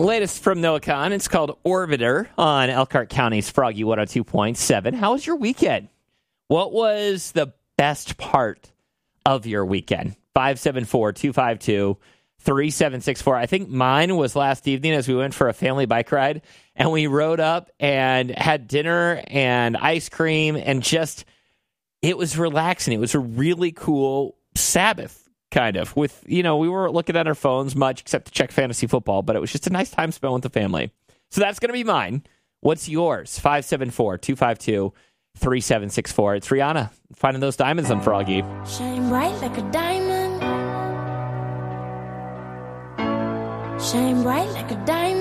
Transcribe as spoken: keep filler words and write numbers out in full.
Latest from Noah Khan. It's called Orbiter on Elkhart County's Froggy one oh two point seven. How was your weekend? What was the best part of your weekend? five seven four, two five two, three seven six four. I think mine was last evening as we went for a family bike ride, and we rode up and had dinner and ice cream, and just, it was relaxing. It was a really cool Sabbath. Kind of with, you know, we weren't looking at our phones much except to check fantasy football, but it was just a nice time spent with the family. So that's going to be mine. What's yours? five seven four, two five two, three seven six four. It's Rihanna finding those diamonds on Froggy. Shine bright like a diamond. Shine bright like a diamond.